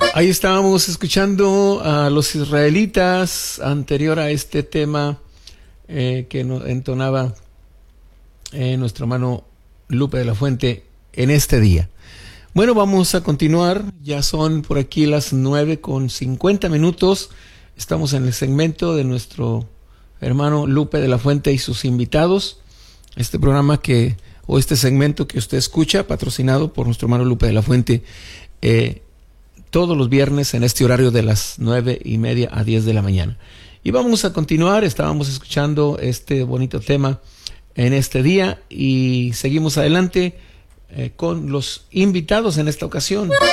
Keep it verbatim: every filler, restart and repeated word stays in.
Ahí estábamos escuchando a los israelitas anterior a este tema eh, que nos entonaba eh, nuestro hermano Lupe de la Fuente en este día. Bueno, vamos a continuar. Ya son por aquí las nueve con cincuenta minutos. Estamos en el segmento de nuestro hermano Lupe de la Fuente y sus invitados. Este programa que, o este segmento que usted escucha, patrocinado por nuestro hermano Lupe de la Fuente, eh, todos los viernes en este horario de las nueve y media a diez de la mañana. Y vamos a continuar. Estábamos escuchando este bonito tema en este día y seguimos adelante eh, con los invitados en esta ocasión.